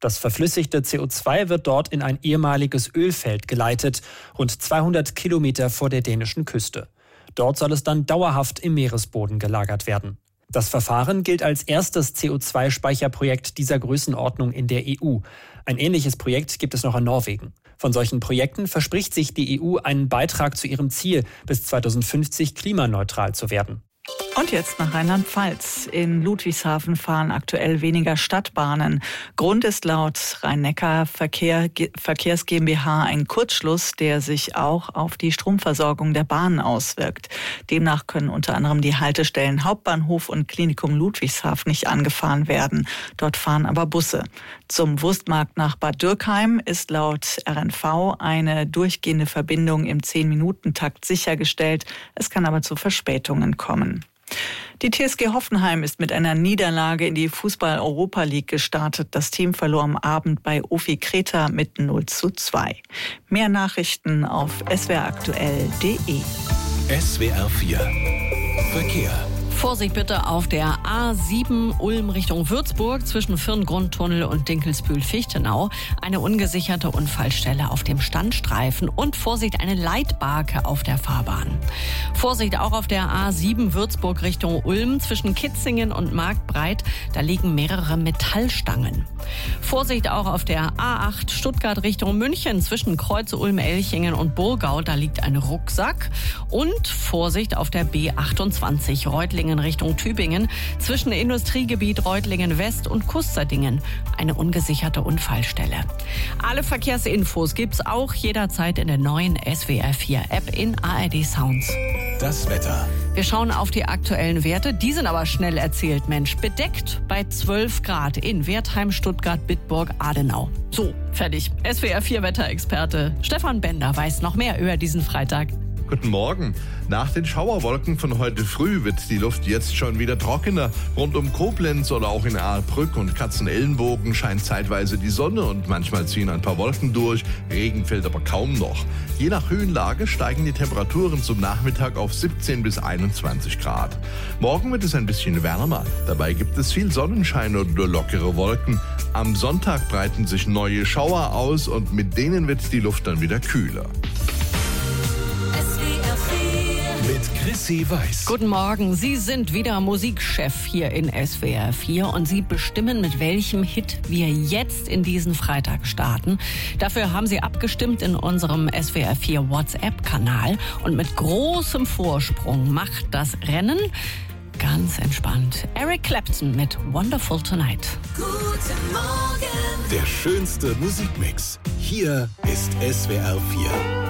Das verflüssigte CO2 wird dort in ein ehemaliges Ölfeld geleitet, rund 200 Kilometer vor der dänischen Küste. Dort soll es dann dauerhaft im Meeresboden gelagert werden. Das Verfahren gilt als erstes CO2-Speicherprojekt dieser Größenordnung in der EU. Ein ähnliches Projekt gibt es noch in Norwegen. Von solchen Projekten verspricht sich die EU einen Beitrag zu ihrem Ziel, bis 2050 klimaneutral zu werden. Und jetzt nach Rheinland-Pfalz. In Ludwigshafen fahren aktuell weniger Stadtbahnen. Grund ist laut Rhein-Neckar-Verkehrs GmbH ein Kurzschluss, der sich auch auf die Stromversorgung der Bahnen auswirkt. Demnach können unter anderem die Haltestellen Hauptbahnhof und Klinikum Ludwigshafen nicht angefahren werden. Dort fahren aber Busse. Zum Wurstmarkt nach Bad Dürkheim ist laut RNV eine durchgehende Verbindung im 10-Minuten-Takt sichergestellt. Es kann aber zu Verspätungen kommen. Die TSG Hoffenheim ist mit einer Niederlage in die Fußball-Europa League gestartet. Das Team verlor am Abend bei OFI Kreta mit 0:2. Mehr Nachrichten auf swraktuell.de. SWR 4 Verkehr. Vorsicht bitte auf der A7 Ulm Richtung Würzburg zwischen Firngrundtunnel und Dinkelsbühl-Fichtenau. Eine ungesicherte Unfallstelle auf dem Standstreifen und Vorsicht, eine Leitbarke auf der Fahrbahn. Vorsicht auch auf der A7 Würzburg Richtung Ulm zwischen Kitzingen und Marktbreit. Da liegen mehrere Metallstangen. Vorsicht auch auf der A8 Stuttgart Richtung München zwischen Kreuz Ulm-Elchingen und Burgau. Da liegt ein Rucksack. Und Vorsicht auf der B28 Reutlingen Richtung Tübingen zwischen Industriegebiet Reutlingen West und Kusterdingen. Eine ungesicherte Unfallstelle. Alle Verkehrsinfos gibt's auch jederzeit in der neuen SWR 4 App in ARD Sounds. Das Wetter. Wir schauen auf die aktuellen Werte. Die sind aber schnell erzählt, Mensch. Bedeckt bei 12 Grad in Wertheim, Stuttgart, Bitburg, Adenau. So, fertig. SWR 4 Wetterexperte Stefan Bender weiß noch mehr über diesen Freitag. Guten Morgen. Nach den Schauerwolken von heute früh wird die Luft jetzt schon wieder trockener. Rund um Koblenz oder auch in Ahrbrück und Katzenelnbogen scheint zeitweise die Sonne und manchmal ziehen ein paar Wolken durch. Regen fällt aber kaum noch. Je nach Höhenlage steigen die Temperaturen zum Nachmittag auf 17 bis 21 Grad. Morgen wird es ein bisschen wärmer. Dabei gibt es viel Sonnenschein und nur lockere Wolken. Am Sonntag breiten sich neue Schauer aus und mit denen wird die Luft dann wieder kühler. Mit Chrissy Weiß. Guten Morgen, Sie sind wieder Musikchef hier in SWR 4 und Sie bestimmen, mit welchem Hit wir jetzt in diesen Freitag starten. Dafür haben Sie abgestimmt in unserem SWR 4 WhatsApp-Kanal und mit großem Vorsprung macht das Rennen ganz entspannt. Eric Clapton mit Wonderful Tonight. Guten Morgen. Der schönste Musikmix. Hier ist SWR 4.